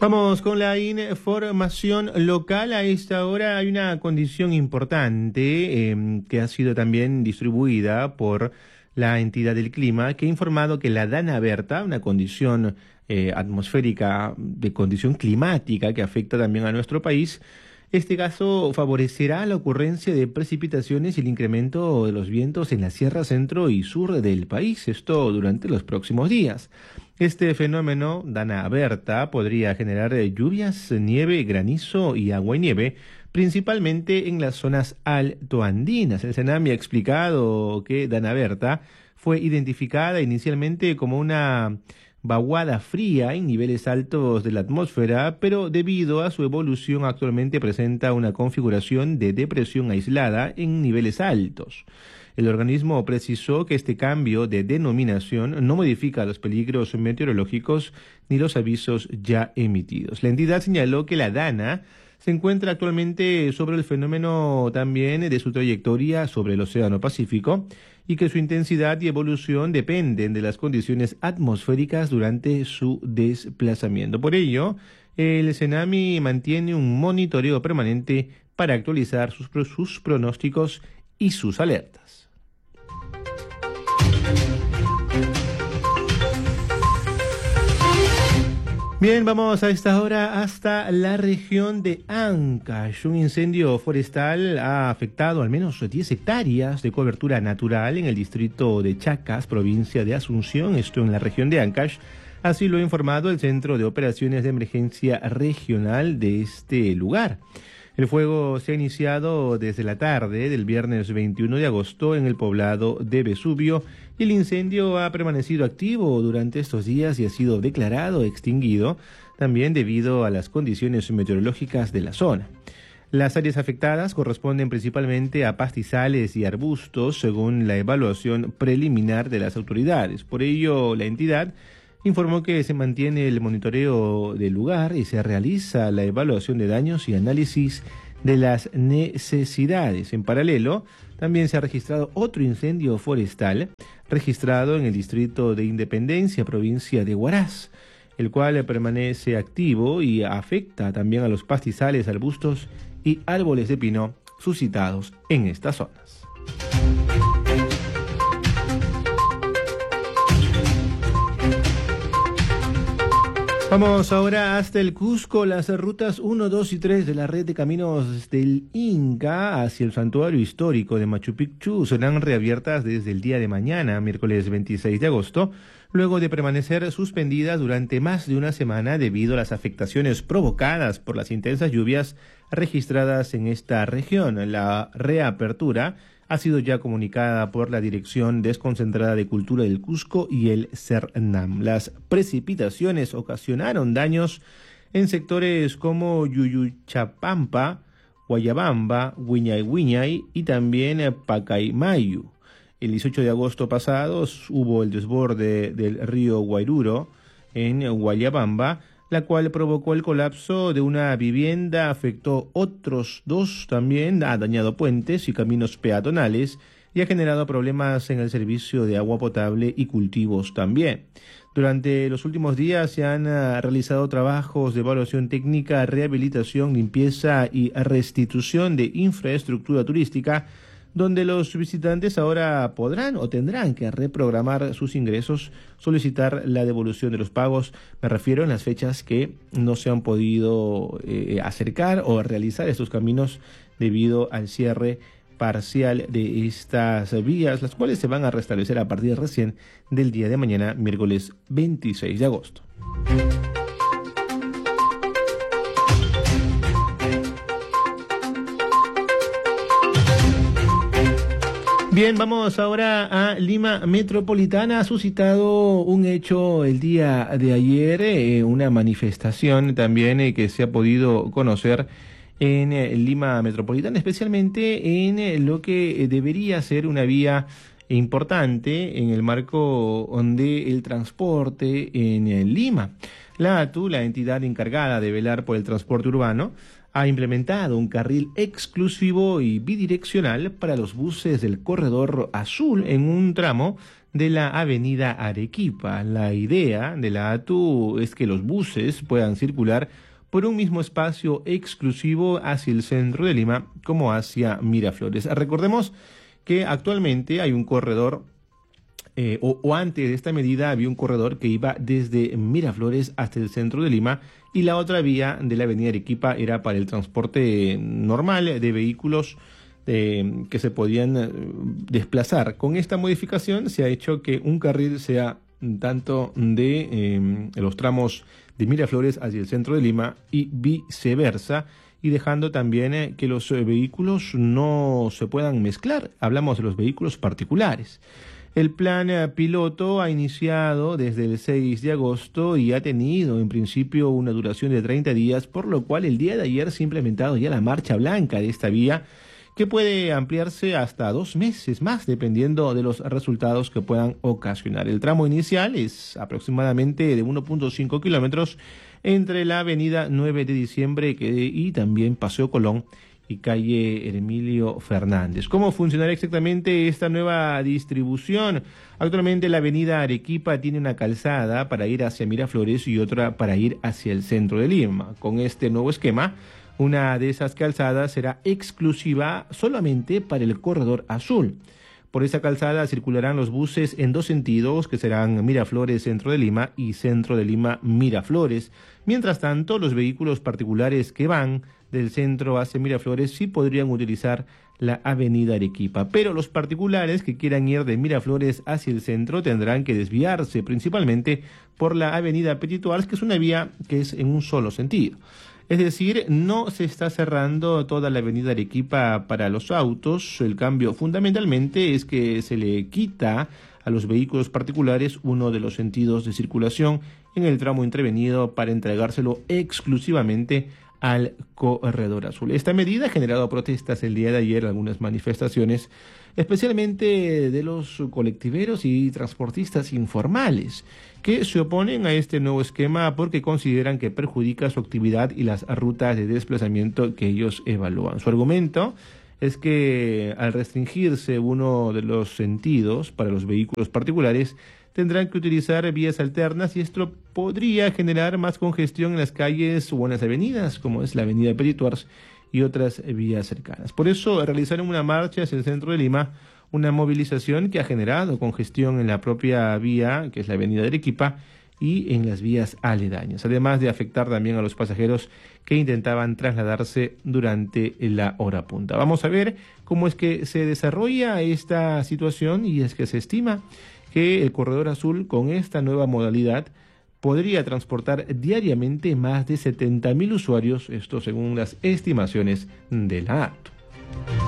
Vamos con la información local. A esta hora hay una condición importante que ha sido también distribuida por la entidad del clima, que ha informado que la Dana Berta, una condición atmosférica de condición climática que afecta también a nuestro país, este caso favorecerá la ocurrencia de precipitaciones y el incremento de los vientos en la sierra centro y sur del país, esto durante los próximos días. Este fenómeno, Dana Berta, podría generar lluvias, nieve, granizo y agua y nieve, principalmente en las zonas altoandinas. El CENAMI ha explicado que Dana Berta fue identificada inicialmente como una vaguada fría en niveles altos de la atmósfera, pero debido a su evolución actualmente presenta una configuración de depresión aislada en niveles altos. El organismo precisó que este cambio de denominación no modifica los peligros meteorológicos ni los avisos ya emitidos. La entidad señaló que la Dana se encuentra actualmente sobre el fenómeno también de su trayectoria sobre el Océano Pacífico y que su intensidad y evolución dependen de las condiciones atmosféricas durante su desplazamiento. Por ello, el CENAMI mantiene un monitoreo permanente para actualizar sus pronósticos y sus alertas. Bien, vamos a esta hora hasta la región de Ancash. Un incendio forestal ha afectado al menos 10 hectáreas de cobertura natural en el distrito de Chacas, provincia de Asunción, esto en la región de Ancash. Así lo ha informado el Centro de Operaciones de Emergencia Regional de este lugar. El fuego se ha iniciado desde la tarde del viernes 21 de agosto en el poblado de Vesubio y el incendio ha permanecido activo durante estos días y ha sido declarado extinguido también debido a las condiciones meteorológicas de la zona. Las áreas afectadas corresponden principalmente a pastizales y arbustos según la evaluación preliminar de las autoridades. Por ello, la entidad informó que se mantiene el monitoreo del lugar y se realiza la evaluación de daños y análisis de las necesidades. En paralelo, también se ha registrado otro incendio forestal registrado en el distrito de Independencia, provincia de Huaraz, el cual permanece activo y afecta también a los pastizales, arbustos y árboles de pino suscitados en estas zonas. Vamos ahora hasta el Cusco. Las rutas 1, 2 y 3 de la red de caminos del Inca hacia el santuario histórico de Machu Picchu serán reabiertas desde el día de mañana, miércoles 26 de agosto, luego de permanecer suspendidas durante más de una semana debido a las afectaciones provocadas por las intensas lluvias registradas en esta región. La reapertura ha sido ya comunicada por la Dirección Desconcentrada de Cultura del Cusco y el CERNAM. Las precipitaciones ocasionaron daños en sectores como Yuyuchapampa, Guayabamba, Huiñay y también Pacaymayu. El 18 de agosto pasado hubo el desborde del río Guairuro en Guayabamba, la cual provocó el colapso de una vivienda, afectó otros dos también, ha dañado puentes y caminos peatonales y ha generado problemas en el servicio de agua potable y cultivos también. Durante los últimos días se han realizado trabajos de evaluación técnica, rehabilitación, limpieza y restitución de infraestructura turística, donde los visitantes ahora podrán o tendrán que reprogramar sus ingresos, solicitar la devolución de los pagos. Me refiero en las fechas que no se han podido acercar o realizar estos caminos debido al cierre parcial de estas vías, las cuales se van a restablecer a partir recién del día de mañana, miércoles 26 de agosto. Bien, vamos ahora a Lima Metropolitana. Ha suscitado un hecho el día de ayer, una manifestación también que se ha podido conocer en Lima Metropolitana, especialmente en lo que debería ser una vía importante en el marco del transporte en Lima. La ATU, la entidad encargada de velar por el transporte urbano, ha implementado un carril exclusivo y bidireccional para los buses del Corredor Azul en un tramo de la avenida Arequipa. La idea de la ATU es que los buses puedan circular por un mismo espacio exclusivo hacia el centro de Lima como hacia Miraflores. Recordemos que actualmente hay un corredor, o antes de esta medida había un corredor que iba desde Miraflores hasta el centro de Lima, y la otra vía de la avenida Arequipa era para el transporte normal de vehículos que se podían desplazar. Con esta modificación se ha hecho que un carril sea tanto de los tramos de Miraflores hacia el centro de Lima y viceversa, y dejando también que los vehículos no se puedan mezclar. Hablamos de los vehículos particulares. El plan piloto ha iniciado desde el 6 de agosto y ha tenido en principio una duración de 30 días, por lo cual el día de ayer se ha implementado ya la marcha blanca de esta vía, que puede ampliarse hasta 2 meses más, dependiendo de los resultados que puedan ocasionar. El tramo inicial es aproximadamente de 1.5 kilómetros entre la avenida 9 de diciembre y también Paseo Colón y calle Emilio Fernández. ¿Cómo funcionará exactamente esta nueva distribución? Actualmente la avenida Arequipa tiene una calzada para ir hacia Miraflores y otra para ir hacia el centro de Lima. Con este nuevo esquema, una de esas calzadas será exclusiva solamente para el corredor azul. Por esa calzada circularán los buses en 2 sentidos, que serán Miraflores, centro de Lima, y centro de Lima, Miraflores. Mientras tanto, los vehículos particulares que van del centro hacia Miraflores sí podrían utilizar la avenida Arequipa, pero los particulares que quieran ir de Miraflores hacia el centro tendrán que desviarse principalmente por la avenida Petit Oars, que es una vía que es en un solo sentido. Es decir, no se está cerrando toda la avenida Arequipa para los autos. El cambio fundamentalmente es que se le quita a los vehículos particulares uno de los sentidos de circulación en el tramo intervenido para entregárselo exclusivamente al corredor azul. Esta medida ha generado protestas el día de ayer, algunas manifestaciones, especialmente de los colectiveros y transportistas informales, que se oponen a este nuevo esquema porque consideran que perjudica su actividad y las rutas de desplazamiento que ellos evalúan. Su argumento es que al restringirse uno de los sentidos para los vehículos particulares, tendrán que utilizar vías alternas y esto podría generar más congestión en las calles o en las avenidas, como es la avenida Petit Oars y otras vías cercanas. Por eso realizaron una marcha hacia el centro de Lima, una movilización que ha generado congestión en la propia vía, que es la avenida de Arequipa, y en las vías aledañas, además de afectar también a los pasajeros que intentaban trasladarse durante la hora punta. Vamos a ver cómo es que se desarrolla esta situación, y es que se estima que el corredor azul con esta nueva modalidad podría transportar diariamente más de 70.000 usuarios, esto según las estimaciones de la ATU.